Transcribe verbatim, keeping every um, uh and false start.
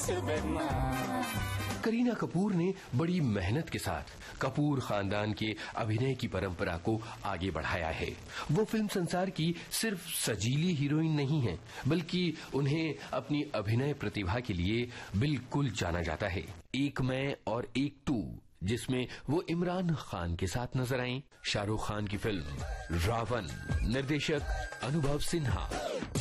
सुबह। करीना कपूर ने बड़ी मेहनत के साथ कपूर खानदान के अभिनय की परंपरा को आगे बढ़ाया है। वो फिल्म संसार की सिर्फ सजीली हीरोइन नहीं है, बल्कि उन्हें अपनी अभिनय प्रतिभा के लिए बिल्कुल जाना जाता है। एक मैं और एक तू, जिसमें वो इमरान खान के साथ नजर आईं। शाहरुख खान की फिल्म रावण, निर्देशक अनुभव सिन्हा।